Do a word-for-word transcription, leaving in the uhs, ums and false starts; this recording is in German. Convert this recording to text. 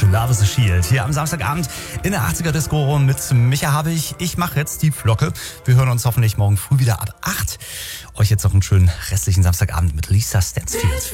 Love is a Shield. Hier am Samstagabend in der achtziger Disco mit Micha Habich. Ich mache jetzt die Flocke. Wir hören uns hoffentlich morgen früh wieder ab acht. Euch jetzt noch einen schönen restlichen Samstagabend mit Lisa Stansfield.